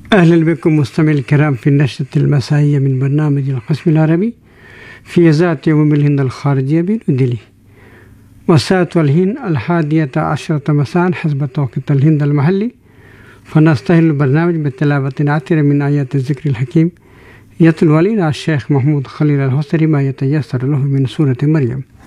أهلا بكم مستمعي الكرام في النشرة المسائية من برنامج القسم العربي في إذاعة يوم الهند الخارجية بنيودلهي. والساعة الحين 11:10 مساء حسب توقيت الهند المحلي. فنستهل البرنامج بتلاوة عطرة من آيات الذكر الحكيم يتلو علينا الشيخ محمود خليل الحصري ما يتيسر له من سورة مريم.